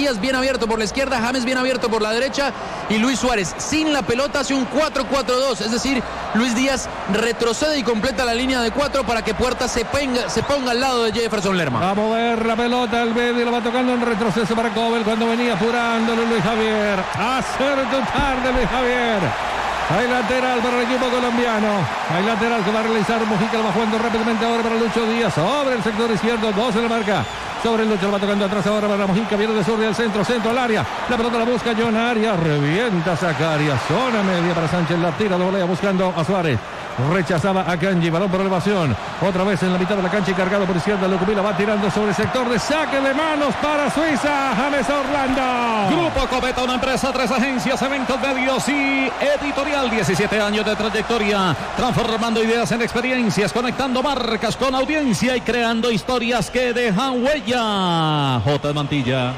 Díaz bien abierto por la izquierda, James bien abierto por la derecha y Luis Suárez sin la pelota hace un 4-4-2, es decir, Luis Díaz retrocede y completa la línea de 4 para que Puerta se ponga al lado de Jefferson Lerma. Va a mover la pelota el medio, lo va tocando en retroceso para Cobel cuando venía apurándolo Luis Javier. Acertó tarde Luis Javier. Hay lateral para el equipo colombiano. Hay lateral que va a realizar Mujica. Lo va jugando rápidamente ahora para Lucho Díaz. Sobre el sector izquierdo. 2 en la marca. Sobre el Lucho. Lo va tocando atrás ahora para Mujica. Viene de sur y al centro. Centro al área. La pelota la busca John Arias. Revienta Zacarias. Zona media para Sánchez. La tira de volea buscando a Suárez. Rechazaba a Kanji, balón por elevación, otra vez en la mitad de la cancha y cargado por izquierda. Locumila va tirando sobre el sector de saque de manos para Suiza. James Orlando. Grupo Coveta, una empresa, 3 agencias, eventos, medios y editorial. 17 años de trayectoria, transformando ideas en experiencias, conectando marcas con audiencia y creando historias que dejan huella. J. Mantilla.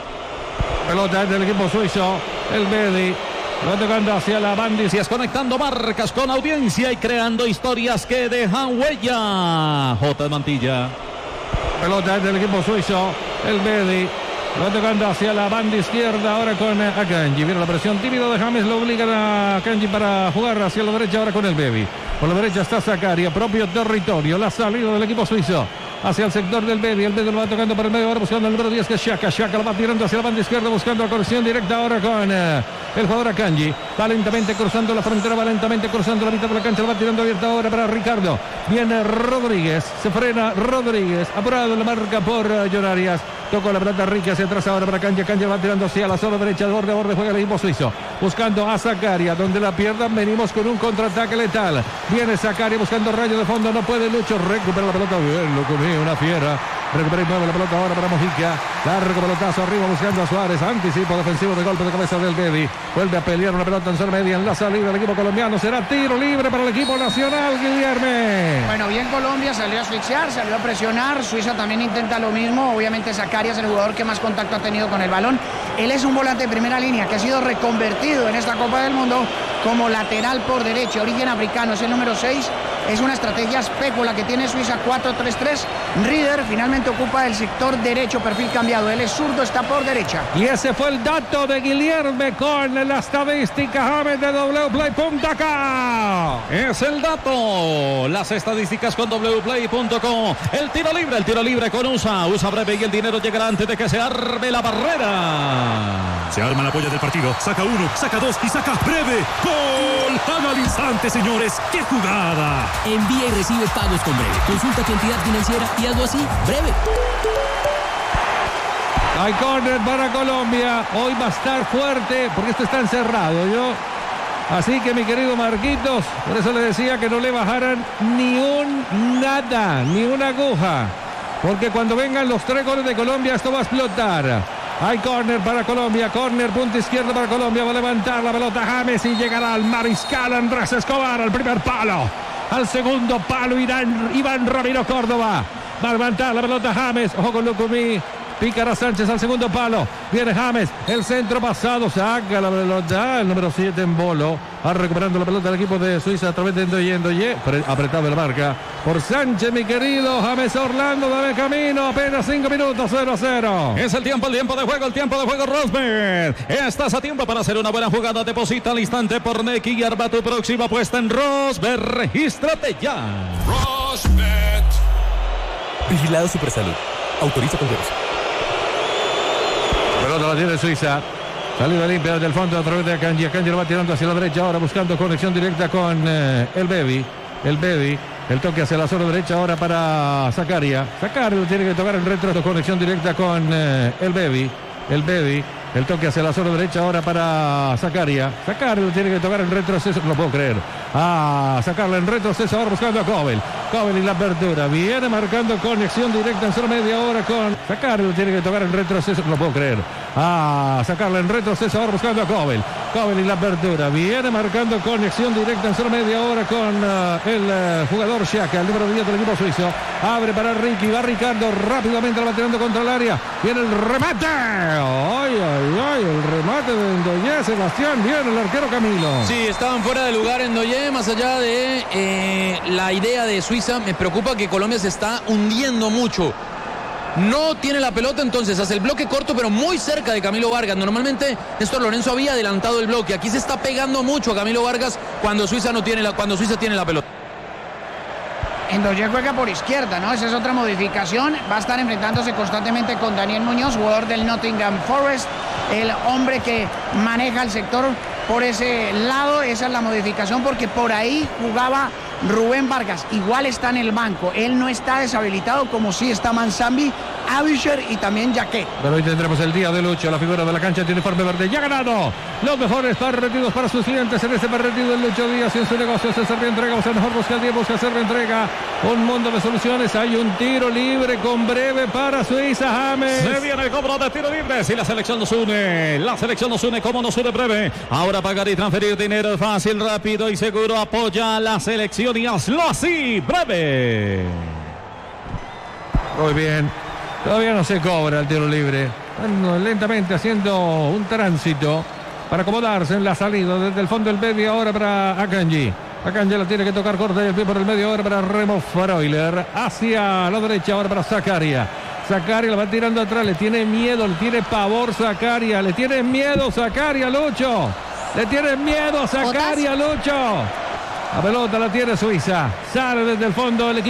Pelota del equipo suizo, el Bedi. Va tocando hacia la banda, conectando marcas con audiencia y creando historias que dejan huella. J. Mantilla. Pelota del equipo suizo, el Bedi. Va tocando hacia la banda izquierda ahora con Akanji. Viene la presión tímido de James, lo obligan a Akanji para jugar hacia la derecha ahora con el Bebi. Por la derecha está Zaccaria, propio territorio. La salida del equipo suizo hacia el sector del Bebi. El Bebi lo va tocando por el medio ahora buscando el número 10 que es Xhaka. Xhaka lo va tirando hacia la banda izquierda buscando la conexión directa ahora con el jugador Akanji. Va lentamente cruzando la frontera, va lentamente cruzando la mitad de la cancha. Lo va tirando abierta ahora para Ricardo. Viene Rodríguez, se frena Rodríguez. Apurado en la marca por John Arias. Tocó la pelota Ricky hacia atrás ahora para Kanji. Kanji va tirando hacia la zona derecha, de borde a borde juega el equipo suizo. Buscando a Zaccaria, donde la pierdan. Venimos con un contraataque letal. Viene Zaccaria buscando rayo de fondo, no puede Lucho. Recupera la pelota, bien, lo comió una fiera. Recupera y mueve la pelota ahora para Mujica. Largo pelotazo arriba buscando a Suárez. Anticipo defensivo de golpe de cabeza del Bebi. Vuelve a pelear una pelota en zona media en la salida del equipo colombiano. Será tiro libre para el equipo nacional, Guillermo. Bueno, bien Colombia, salió a asfixiar, salió a presionar. Suiza también intenta lo mismo. Obviamente Zaccaria es el jugador que más contacto ha tenido con el balón. Él es un volante de primera línea que ha sido reconvertido en esta Copa del Mundo como lateral por derecha. Origen africano, es el número 6. Es una estrategia especula que tiene Suiza 4-3-3. Rieder finalmente ocupa el sector derecho, perfil cambiado. Él es zurdo, está por derecha. Y ese fue el dato de Guillermo con la estadística James de wplay.com. Es el dato. Las estadísticas con wplay.com. El tiro libre con USA. USA breve y el dinero llegará antes de que se arme la barrera. Se arma la polla del partido. Saca uno, saca dos y saca breve. ¡Gol! Al instante, señores. ¡Qué jugada! Envía y recibe pagos con Breve. Consulta tu entidad financiera y hazlo así, Breve. Hay córner para Colombia. Hoy va a estar fuerte porque esto está encerrado, ¿yo? Así que mi querido Marquitos, por eso le decía que no le bajaran ni nada, ni una aguja. Porque cuando vengan los 3 goles de Colombia, esto va a explotar. Hay córner para Colombia, córner punta izquierda para Colombia. Va a levantar la pelota James y llegará al mariscal Andrés Escobar al primer palo. Al segundo palo Iván Ramiro Córdoba. Va a levantar la pelota James. Ojo con Lucumí. Pícara Sánchez al segundo palo. Viene James. El centro pasado. Saca la pelota. El número 7 en Bolo. Va recuperando la pelota del equipo de Suiza a través de Ndoye. Apretado la marca por Sánchez, mi querido James Orlando. Dame camino. Apenas 5 minutos. 0-0. Es el tiempo de juego, Rosberg. Estás a tiempo para hacer una buena jugada. Deposita al instante por Nequi y arma tu próxima apuesta en Rosberg. Regístrate ya. Rosberg. Vigilado Supersalud. Autoriza con dedos. Pelota la tiene Suiza. Salida limpia desde el fondo a través de Akanji. Akanji lo va tirando hacia la derecha ahora buscando conexión directa con el Bebi. El toque hacia la zona derecha ahora para Zaccaria. Zaccaria tiene que tocar el retro. Conexión directa con el Bebi. El toque hacia la zona derecha ahora para Zaccaria. Zaccaria tiene que tocar el retroceso. No lo puedo creer. Sacarla en retroceso ahora buscando a Cobel. Cobel y la apertura. Viene marcando conexión directa en zona media ahora con Zaccaria. Tiene que tocar el retroceso. No lo puedo creer. Sacarla en retroceso ahora buscando a Cobel. Cobel y la apertura. Viene marcando conexión directa en zona media ahora con el jugador Xhaka, el número 10 del equipo suizo. Abre para Ricky. Va Ricardo rápidamente, la va tirando contra el área. Viene el remate. El remate de Ndoye, Sebastián. Viene el arquero Camilo. Sí, estaban fuera de lugar en Ndoye. Más allá de la idea de Suiza, me preocupa que Colombia se está hundiendo mucho. no tiene la pelota, entonces hace el bloque corto, pero muy cerca de Camilo Vargas. Normalmente Néstor Lorenzo había adelantado el bloque. Aquí se está pegando mucho a Camilo Vargas cuando Suiza tiene la pelota. Endoye juega por izquierda, ¿no? Esa es otra modificación. Va a estar enfrentándose constantemente con Daniel Muñoz, jugador del Nottingham Forest, el hombre que maneja el sector por ese lado. Esa es la modificación, porque por ahí jugaba Rubén Vargas. Igual está en el banco. Él no está deshabilitado, como sí está Manzambi, Avisher y también Jaquet. Pero hoy tendremos el día de Lucho. La figura de la cancha tiene uniforme verde. Ya ha ganado los mejores partidos para sus clientes en este partido. El Lucho Díaz en su negocio. Se serve entrega. O sea, mejor busca el día, busca serve entrega. Un mundo de soluciones. Hay un tiro libre con breve para Suiza. James. Se viene el cobro de tiro libre. Si la selección nos une. La selección nos une. ¿Cómo nos une breve? Ahora pagar y transferir dinero fácil, rápido y seguro. Apoya a la selección y hazlo así. Breve. Muy bien. Todavía no se cobra el tiro libre. Bueno, lentamente haciendo un tránsito para acomodarse en la salida desde el fondo del medio. Ahora para Akanji. Akanji la tiene que tocar corta y el pie por el medio. Ahora para Remo Freuler. Hacia la derecha ahora para Zakaria. Zakaria la va tirando atrás. Le tiene miedo, le tiene pavor Zakaria. Le tiene miedo Zakaria, Lucho. Le tiene miedo Zakaria, Lucho. La pelota la tiene Suiza. Sale desde el fondo el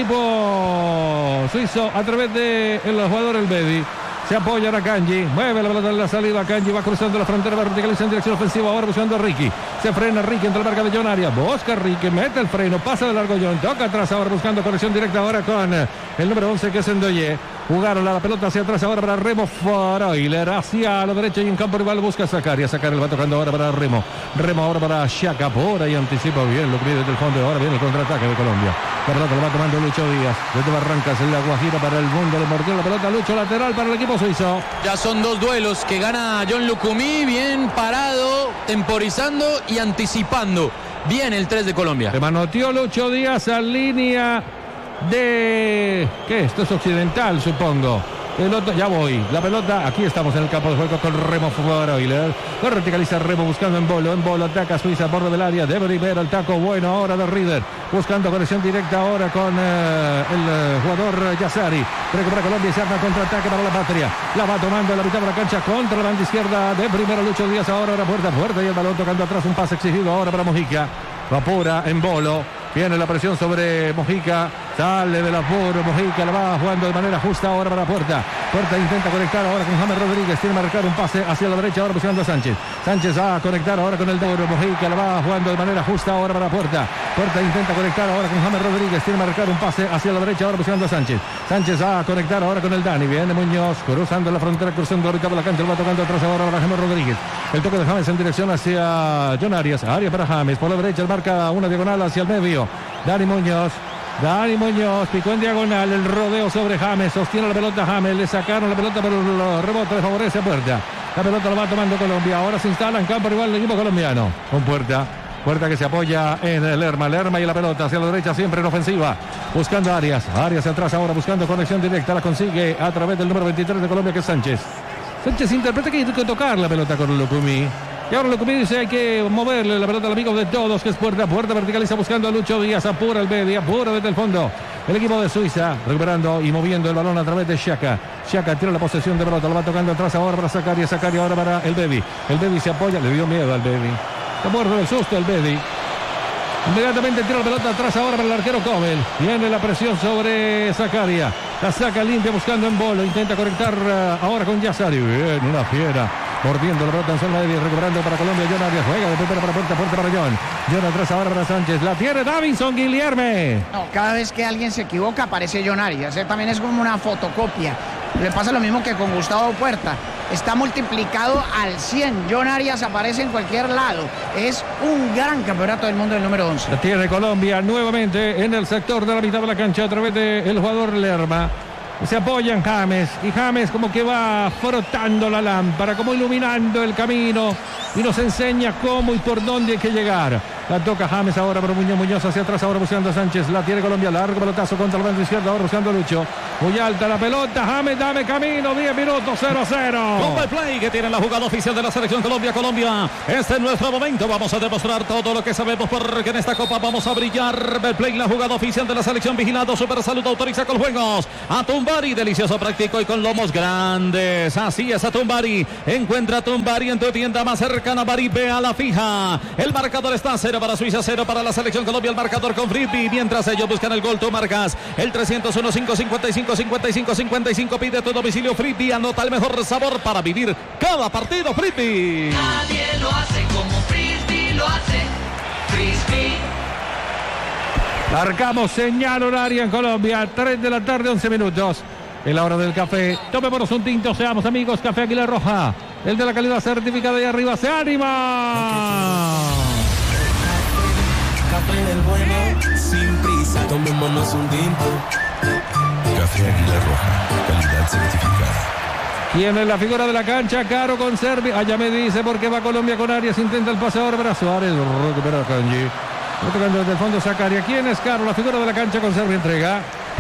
equipo suizo a través del jugador El Bedi. Se apoya a Akanji. Mueve la pelota en la salida. Akanji va cruzando la frontera, va verticaliza en dirección ofensiva. Ahora buscando a Ricky. Se frena Ricky entre la marca de John Arias. Busca Ricky. Mete el freno. Pasa de largo John. Toca atrás ahora buscando conexión directa ahora con el número 11 que es Endoye. Jugaron la pelota hacia atrás ahora para Remo Freuler. Hacia la derecha y en campo rival busca a Zakaria. Zakaria le va tocando ahora para Remo. Remo ahora para Xhaka. Por ahí anticipa bien lo que viene desde el fondo. Ahora viene el contraataque de Colombia. La pelota lo va tomando Lucho Díaz. Desde Barrancas en la Guajira para el mundo. Le mordió la pelota Lucho, lateral para el equipo suizo. Ya son dos duelos que gana John Lucumí. Bien parado, temporizando y anticipando. Bien el 3 de Colombia. Se manoteó Lucho Díaz a línea de... ¿Qué? Esto es occidental, supongo. Pelota, ya voy. La pelota, aquí estamos en el campo de juego con Remo Freuler. Verticaliza Remo buscando en bolo, ataca Suiza, borde del área. Debe ver el taco bueno ahora de Rieder. Buscando conexión directa ahora con el jugador Yassari. Recupera Colombia y se arma contraataque para la patria. La va tomando en la mitad de la cancha contra la banda izquierda de primero Lucho Díaz. Ahora puerta y el balón tocando atrás. Un pase exigido ahora para Mojica. Lo apura en bolo. Viene la presión sobre Mojica. Sale del apuro. Mojica la va jugando de manera justa ahora para Puerta. Puerta intenta conectar ahora con James Rodríguez. Tiene que marcar un pase hacia la derecha ahora buscando a Sánchez. Sánchez va a conectar ahora con el Douro. Mojica la va jugando de manera justa ahora para Puerta. Puerta intenta conectar ahora con James Rodríguez. Tiene que marcar un pase hacia la derecha ahora buscando a Sánchez. Sánchez va a conectar ahora con el Dani. Viene Muñoz cruzando la frontera, cruzando la mitad de la cancha. Lo va tocando atrás ahora para James Rodríguez. El toque de James en dirección hacia John Arias. Arias para James. Por la derecha marca una diagonal hacia el medio. Dani Muñoz picó en diagonal, el rodeo sobre James, sostiene la pelota James, le sacaron la pelota pero el rebote le favorece a Puerta. La pelota lo va tomando Colombia, ahora se instala en campo rival el equipo colombiano. Con Puerta que se apoya en Lerma y la pelota hacia la derecha siempre en ofensiva, buscando a Arias atrás ahora buscando conexión directa, la consigue a través del número 23 de Colombia que es Sánchez. Sánchez interpreta que hay que tocar la pelota con Lucumí. Y ahora Lucumí dice hay que moverle la pelota al amigo de todos que es Puerta verticaliza buscando a Lucho Díaz, apura el Bedi, apura desde el fondo. El equipo de Suiza recuperando y moviendo el balón a través de Xhaka. Xhaka tira la posesión de pelota, lo va tocando atrás ahora para Zakaria ahora para el Bedi. El Bedi se apoya, le dio miedo al Bedi. Está muerto del susto el Bedi. Inmediatamente tira la pelota atrás ahora para el arquero Kobel. Viene la presión sobre Zakaria. La saca limpia buscando en bolo. Intenta conectar ahora con Yassari. Bien, una fiera. Mordiendo la pelota en zona de recuperando para Colombia. John Arias juega de primera para Puerta para John. John atrás ahora para Sánchez. La tiene Davinson Guilherme. No, cada vez que alguien se equivoca aparece John Arias. También es como una fotocopia. Le pasa lo mismo que con Gustavo Puerta. Está multiplicado al 100. John Arias aparece en cualquier lado. Es un gran campeonato del mundo del número 11. La tiene Colombia nuevamente en el sector de la mitad de la cancha a través del jugador Lerma. Se apoya en James y James como que va frotando la lámpara, como iluminando el camino y nos enseña cómo y por dónde hay que llegar. La toca James ahora para Muñoz hacia atrás, ahora buscando a Sánchez. La tiene Colombia, largo pelotazo contra el bando izquierdo, ahora buscando a Lucho. Muy alta la pelota, James, dame camino, 10 minutos, 0-0. Con el play que tiene la jugada oficial de la selección Colombia. Este es nuestro momento, vamos a demostrar todo lo que sabemos porque en esta copa vamos a brillar. El play, la jugada oficial de la selección, vigilado, Super Salud autoriza con juegos. A Tumbari, delicioso, práctico y con lomos grandes. Así es, a Tumbari. Encuentra a Tumbari en tu tienda más cercana, Bari, ve a la fija. El marcador está 0 para Suiza, 0 para la selección Colombia. El marcador con Frisbee, mientras ellos buscan el gol, tú marcas el 301-555-55-55. Pide tu domicilio Frisbee, anota el mejor sabor para vivir cada partido, Frisbee. Nadie lo hace como Frisbee lo hace. Frisbee. Marcamos señal horaria en Colombia, 3 de la tarde, 11 minutos. Es la hora del café. Tomémonos un tinto, seamos amigos. Café Águila Roja, el de la calidad certificada y arriba se anima. Café del bueno, sin prisa, tomémonos un tinto. Café Águila Roja, calidad certificada. ¿Quién es la figura de la cancha? Caro con Servi. Allá me dice por qué va Colombia con Arias. Intenta el pase ahora para Suárez. Recupera a Kanji. Tocando desde el fondo Zacaria. ¿Quién es Caro? La figura de la cancha con Servi entrega.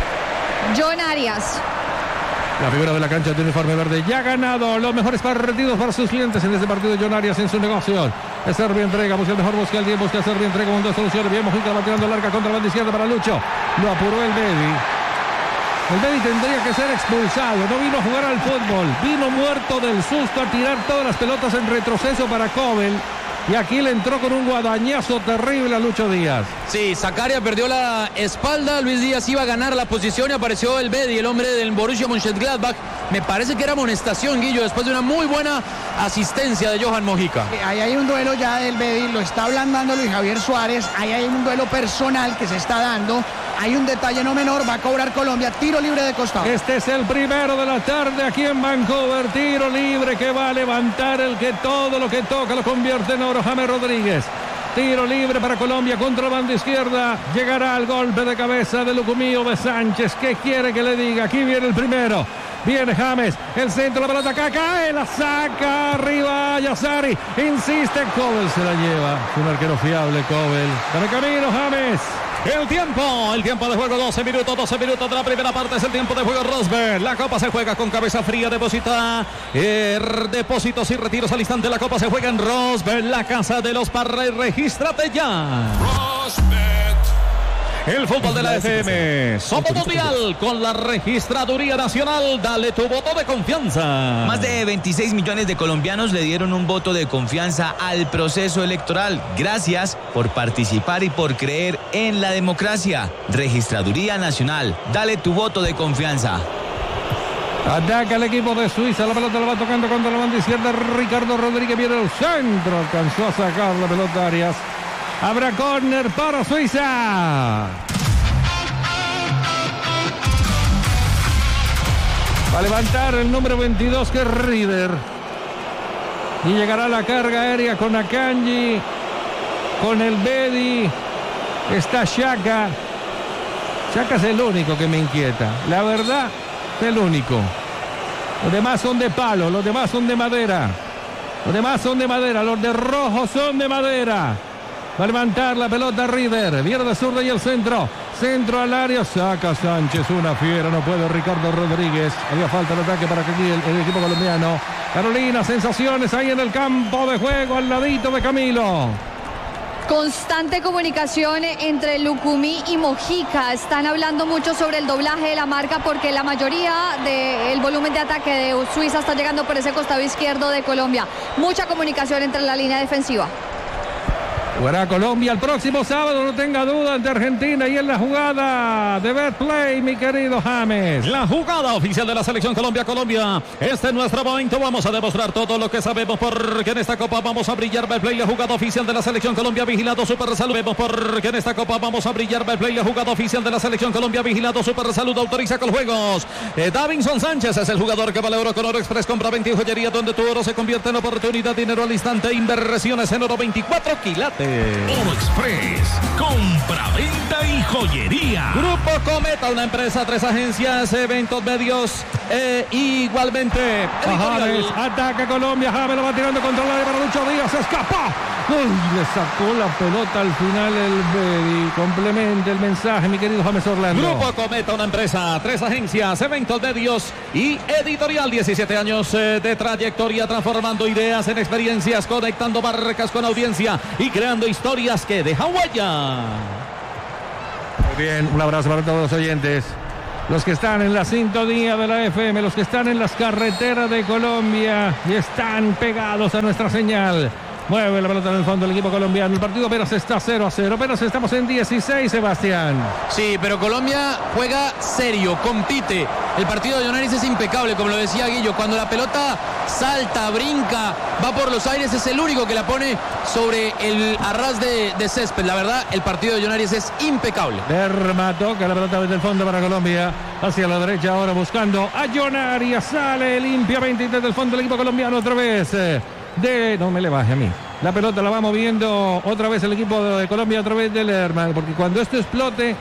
John Arias. La figura de la cancha de uniforme verde ya ha ganado los mejores partidos para sus clientes en este partido. John Arias en su negocio. Es Servi entrega, busca el mejor, busca el 10, busca a Servi entrega con dos soluciones. Bien, Mojica va tirando larga contra la banda izquierda para Lucho. Lo apuró el Bedi. El Bedi tendría que ser expulsado. No vino a jugar al fútbol. Vino muerto del susto a tirar todas las pelotas en retroceso para Kobel. Y aquí le entró con un guadañazo terrible a Lucho Díaz. Sí, Zacaria perdió la espalda. Luis Díaz iba a ganar la posición y apareció el Bedi, el hombre del Borussia Mönchengladbach. Me parece que era amonestación, Guillo, después de una muy buena asistencia de Johan Mojica. Ahí hay un duelo ya del Bedi, lo está ablandando Luis Javier Suárez. Ahí hay un duelo personal que se está dando. Hay un detalle no menor, va a cobrar Colombia, tiro libre de costado. Este es el primero de la tarde aquí en Vancouver, tiro libre que va a levantar el que todo lo que toca lo convierte en oro, James Rodríguez. Tiro libre para Colombia contra la banda izquierda, llegará al golpe de cabeza de Lucumío de Sánchez. ¿Qué quiere que le diga? Aquí viene el primero. Viene James, el centro, la pelota acá, cae, la saca arriba Yazari, insiste, Kobel se la lleva. Un arquero fiable, Kobel. Dame camino, James. El tiempo de juego, 12 minutos de la primera parte, es el tiempo de juego Rosberg. La copa se juega con cabeza fría, deposita depósitos y retiros al instante. La copa se juega en Rosberg, la casa de los Parra. Regístrate ya. Rosberg. El fútbol de la FM. Somos mundial con la registraduría nacional. Dale tu voto de confianza. Más de 26 millones de colombianos le dieron un voto de confianza al proceso electoral. Gracias por participar y por creer en la democracia. Registraduría nacional. Dale tu voto de confianza. Ataca el equipo de Suiza. La pelota la va tocando contra la banda izquierda. Ricardo Rodríguez viene al centro. Alcanzó a sacar la pelota Arias. Habrá córner para Suiza. Va a levantar el número 22 que es Rieder. Y llegará la carga aérea con Akanji, con el Bedi. Está Xhaka. Xhaka es el único que me inquieta. La verdad, es el único. Los demás son de palo, los demás son de madera. Los demás son de madera, los de rojo son de madera. Va a levantar la pelota Rieder. Viene de zurda y el centro. Centro al área. Saca Sánchez. Una fiera. No puede Ricardo Rodríguez. Había falta de ataque para que aquí el equipo colombiano. Carolina, sensaciones ahí en el campo de juego. Al ladito de Camilo. Constante comunicación entre Lucumí y Mojica. Están hablando mucho sobre el doblaje de la marca porque la mayoría del volumen de ataque de Suiza está llegando por ese costado izquierdo de Colombia. Mucha comunicación entre la línea defensiva. Jugará Colombia el próximo sábado, no tenga duda, ante Argentina. Y en la jugada de Betplay, mi querido James. La jugada oficial de la selección Colombia. Este es nuestro momento. Vamos a demostrar todo lo que sabemos porque en esta copa vamos a brillar. Betplay, la jugada oficial de la selección Colombia. Vigilado Super Salud. Vemos porque en esta copa vamos a brillar. Betplay, la jugada oficial de la selección Colombia. Vigilado Super Salud. Autoriza con juegos. Davinson Sánchez es el jugador que vale oro con Oro Express. Compra 20 y joyería donde tu oro se convierte en oportunidad. Dinero al instante. Inversiones en oro 24 quilates. Oro Express, compra, venta y joyería. Grupo Cometa, una empresa, 3 agencias, eventos, medios, igualmente. James, ataca Colombia, James lo va tirando contra el área para Lucho Díaz, se escapa. Uy, le sacó la pelota al final el Bebi. Complementa el mensaje, mi querido James Orlando. Grupo Cometa, una empresa, 3 agencias, eventos, medios y editorial. 17 años de trayectoria, transformando ideas en experiencias, conectando marcas con audiencia y creando historias que dejan huella. Muy bien, un abrazo para todos los oyentes. Los que están en la sintonía de la FM, los que están en las carreteras de Colombia y están pegados a nuestra señal. Mueve la pelota en el fondo el equipo colombiano. El partido apenas está 0-0. Apenas estamos en 16, Sebastián. Sí, pero Colombia juega serio, compite. El partido de Yonaris es impecable, como lo decía Guillo. Cuando la pelota salta, brinca, va por los aires, es el único que la pone sobre el arras de césped. La verdad, el partido de Yonaris es impecable. Lerma toca la pelota desde el fondo para Colombia. Hacia la derecha ahora buscando a Yonaris. Sale limpiamente desde el fondo el equipo colombiano otra vez. No me le baje a mí. La pelota la va moviendo otra vez el equipo de Colombia a través de Lerma, porque cuando esto explote,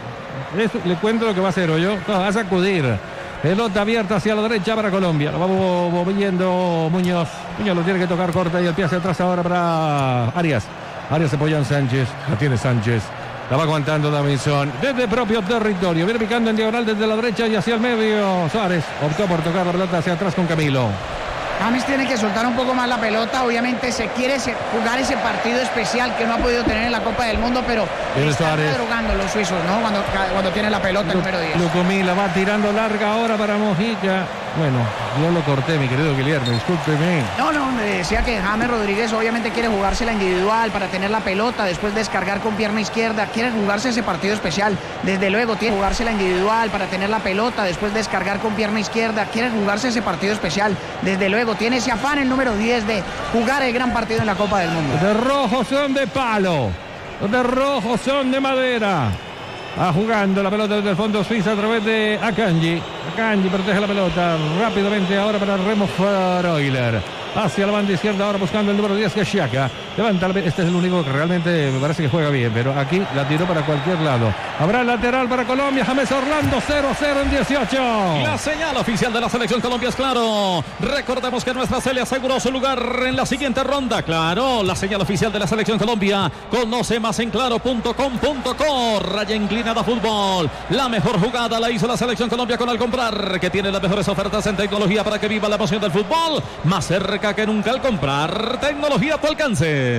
le cuento lo que va a hacer, ¿oyó? Va a sacudir. Pelota abierta hacia la derecha para Colombia. Lo va moviendo Muñoz. Muñoz lo tiene que tocar corta y el pie hacia atrás ahora para Arias. Arias se apoya en Sánchez. La tiene Sánchez. La va aguantando Davinson desde propio territorio. Viene picando en diagonal desde la derecha y hacia el medio. Suárez optó por tocar la pelota hacia atrás con Camilo. James tiene que soltar un poco más la pelota. Obviamente se quiere jugar ese partido especial que no ha podido tener en la Copa del Mundo, pero están drogando los suizos, ¿no? Cuando tiene la pelota el número 10. Lucumí la va tirando larga ahora para Mojica. Bueno, yo lo corté, mi querido Guillermo, discúlpeme. No, me decía que James Rodríguez obviamente quiere jugarse la individual para tener la pelota, después descargar con pierna izquierda. Quiere jugarse ese partido especial. Desde luego tiene que jugarse la individual para tener la pelota, después descargar con pierna izquierda. Quiere jugarse ese partido especial. Desde luego tiene ese afán el número 10 de jugar el gran partido en la Copa del Mundo. Los de rojo son de palo, los de rojo son de madera. Va jugando la pelota desde el fondo Suiza a través de Akanji. Akanji protege la pelota rápidamente ahora para Remo Freuler. Hacia la banda izquierda ahora buscando el número 10 que es Xhaka. Levanta, este es el único que realmente me parece que juega bien, pero aquí la tiró para cualquier lado. Habrá lateral para Colombia. James Orlando 0-0 en 18. La señal oficial de la selección Colombia es claro. Recordemos que nuestra Celia aseguró su lugar en la siguiente ronda. Claro, la señal oficial de la selección Colombia. Conoce más en claro.com.co. Raya inclinada fútbol. La mejor jugada la hizo la selección Colombia con Al Comprar, que tiene las mejores ofertas en tecnología para que viva la emoción del fútbol. Más cerca que nunca Al Comprar. Tecnología a tu alcance.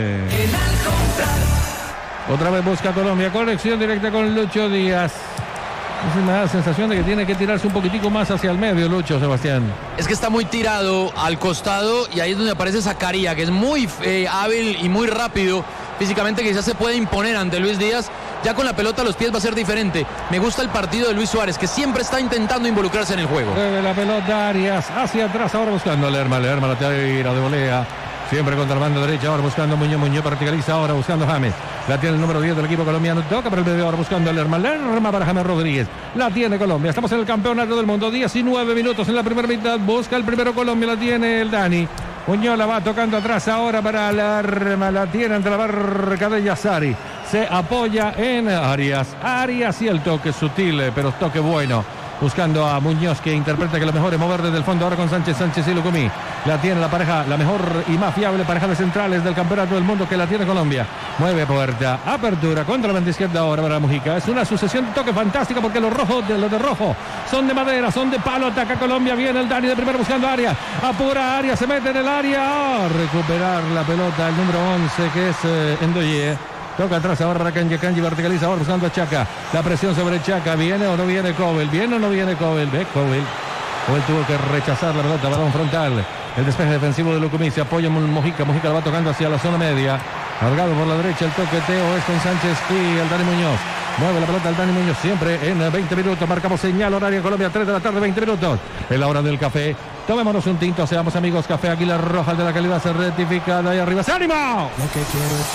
Otra vez busca Colombia, conexión directa con Lucho Díaz. Me da la sensación de que tiene que tirarse un poquitico más hacia el medio, Lucho, Sebastián. Es que está muy tirado al costado y ahí es donde aparece Zacarías, que es muy hábil y muy rápido. Físicamente quizás se puede imponer ante Luis Díaz. Ya con la pelota a los pies va a ser diferente. Me gusta el partido de Luis Suárez, que siempre está intentando involucrarse en el juego. La pelota Arias hacia atrás, ahora buscando a Lerma la tira de volea. Siempre contra la banda derecha, ahora buscando Muñoz verticaliza, ahora buscando James. La tiene el número 10 del equipo colombiano, toca para el medio, ahora buscando a Lerma para James Rodríguez. La tiene Colombia, estamos en el campeonato del mundo, 19 minutos en la primera mitad, busca el primero Colombia, la tiene el Dani. Muñoz la va tocando atrás ahora para Lerma, la tiene ante la barca de Yassari. Se apoya en Arias y el toque sutil, pero toque bueno. Buscando a Muñoz, que interpreta que lo mejor es mover desde el fondo ahora con Sánchez y Lucumí. La tiene la pareja, la mejor y más fiable pareja de centrales del campeonato del mundo, que la tiene Colombia. Mueve puerta, apertura contra la banda izquierda ahora para Mojica. Es una sucesión de toques fantástica porque los de rojo son de madera, son de palo. Ataca Colombia, viene el Dani de primero buscando a Arias. Apura Arias, se mete en el área. Recuperar la pelota el número 11 que es Endoye. Toca atrás ahora Kanji verticaliza ahora buscando a Chaka. La presión sobre Chaka. ¿Viene o no viene Cobel? ¿Viene o no viene Cobel? Ve Cobel. Cobel tuvo que rechazar la pelota. Balón frontal. El despeje defensivo de Lucumí. Se apoya en Mojica. Mojica la va tocando hacia la zona media. Cargado por la derecha. El toqueteo es con Sánchez y el Dani Muñoz. Mueve la pelota el Dani Muñoz. Siempre en 20 minutos. Marcamos señal horario Colombia. 3 de la tarde, 20 minutos. Es la hora del café. Tomémonos un tinto. Seamos amigos. Café Águila Roja, de la calidad certificada. Ahí arriba. ¡Ánimo! Lo que quiero es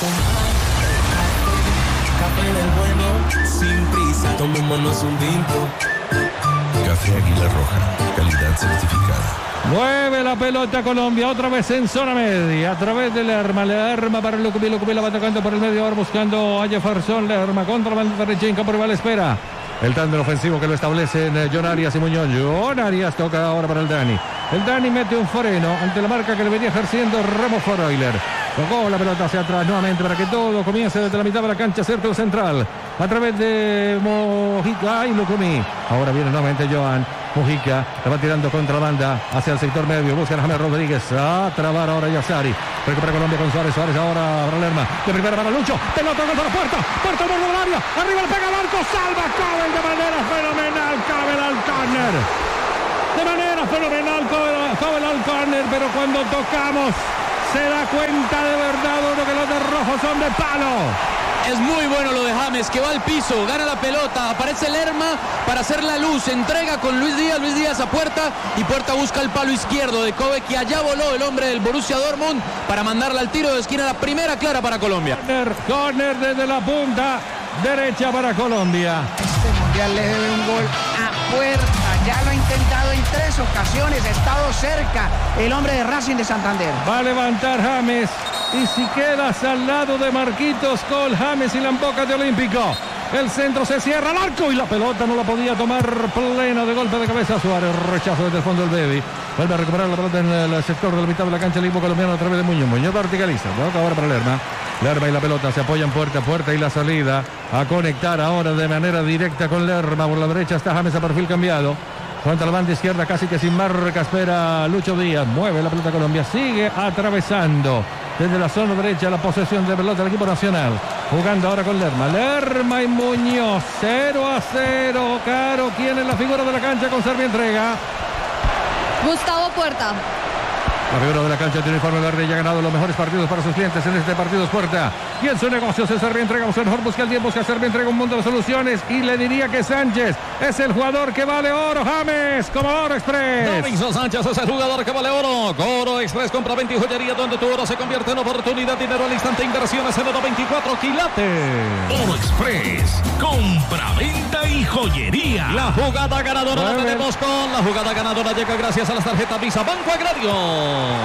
café del bueno, sin prisa, tomémonos un tinto. Café Águila Roja, calidad certificada. Mueve la pelota Colombia, otra vez en zona media, a través de Lerma para Lucumí la va tocando por el medio, ahora buscando a Jefferson, Lerma contra la banda derecha, en campo rival espera. El tándem ofensivo que lo establecen John Arias y Muñoz. John Arias toca ahora para el Dani. El Dani mete un freno ante la marca que le venía ejerciendo Remo Freuler. Tocó la pelota hacia atrás nuevamente para que todo comience desde la mitad de la cancha, círculo central. A través de Mojica y Lucumí. Ahora viene nuevamente Joan. Mojica la va tirando contra la banda hacia el sector medio. Busca a James Rodríguez. A trabar ahora Yazari. Recupera Colombia con Suárez. Suárez ahora para Lerma. De primera para Lucho. Pelota contra la puerta. Puerta al borde del área. Arriba le pega al arco. Salva Cabel de manera fenomenal. Cabel al córner. De manera fenomenal Cabel al córner. Pero cuando tocamos se da cuenta de verdad uno que los de rojo son de palo. Es muy bueno lo de James, que va al piso, gana la pelota, aparece Lerma para hacer la luz, entrega con Luis Díaz a Puerta, y Puerta busca el palo izquierdo de Kobe, que allá voló el hombre del Borussia Dortmund para mandarla al tiro de esquina, la primera clara para Colombia. Corner desde la punta derecha para Colombia. Este mundial le debe un gol a Puerta, ya lo ha intentado en 3 ocasiones, ha estado cerca el hombre de Racing de Santander. Va a levantar James. Y si quedas al lado de Marquitos Cole, James y Lamboca de Olímpico. El centro se cierra al arco y la pelota no la podía tomar plena de golpe de cabeza Suárez. Rechazo desde el fondo del Baby. Vuelve a recuperar la pelota en el sector de la mitad de la cancha el equipo colombiano a través de Muñoz. Muñoz verticaliza. Toca ahora para Lerma. Lerma y la pelota se apoyan Puerta y la salida. A conectar ahora de manera directa con Lerma. Por la derecha está James a perfil cambiado. Contra la banda izquierda casi que sin marca espera Lucho Díaz. Mueve la pelota Colombia. Sigue atravesando desde la zona derecha la posesión de pelota del equipo nacional. Jugando ahora con Lerma. Lerma y Muñoz. 0-0. Caro, ¿quién es la figura de la cancha con Servia entrega? Gustavo Puerta. La figura de la cancha tiene uniforme verde y ha ganado los mejores partidos para sus clientes en este partido es Puerta. Y en su negocio se Servia entrega, busca mejor, busca el tiempo, busca Servia entrega un mundo de soluciones. Y le diría que Sánchez es el jugador que vale oro. James, como Oro Express. Davinson Sánchez es el jugador que vale oro. Oro Express, compra 20 y joyería donde tu oro se convierte en oportunidad. Dinero al instante, inversiones en oro 24 quilates. Oro Express, compra, venta y joyería. La jugada ganadora la tenemos con la jugada ganadora llega gracias a las tarjetas Visa Banco Agrario.